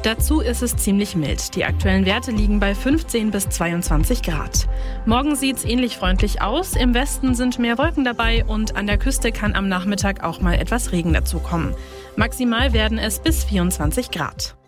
Dazu ist es ziemlich mild. Die aktuellen Werte liegen bei 15 bis 22 Grad. Morgen sieht's ähnlich freundlich aus. Im Westen sind mehr Wolken dabei und an der Küste kann am Nachmittag auch mal etwas Regen dazukommen. Maximal werden es bis 24 Grad.